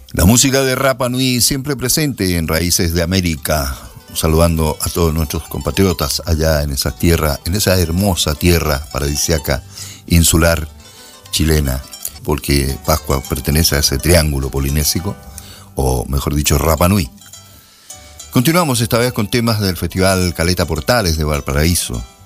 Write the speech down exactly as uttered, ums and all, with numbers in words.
La música de Rapa Nui siempre presente en Raíces de América, saludando a todos nuestros compatriotas allá en esa tierra, en esa hermosa tierra paradisíaca insular chilena, porque Pascua pertenece a ese triángulo polinésico, o mejor dicho, Rapa Nui. Continuamos esta vez con temas del Festival Caleta Portales de Valparaíso.